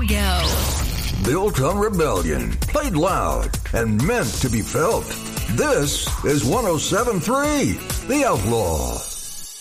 go. Built on rebellion, played loud, and meant to be felt. This is 107.3 The Outlaw.